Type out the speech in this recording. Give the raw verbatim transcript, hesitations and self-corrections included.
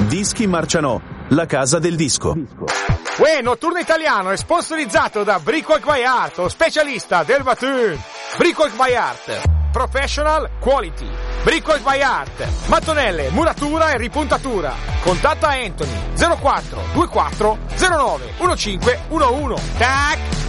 Dischi Marcianò, la casa del disco. Uè, Notturno Italiano è sponsorizzato da Brickwork by Art, lo specialista del batun. Brickwork by Art, professional quality. Brickwork by Art, mattonelle, muratura e ripuntatura. Contatta Anthony zero quattro due quattro zero nove uno cinque uno uno. Tac!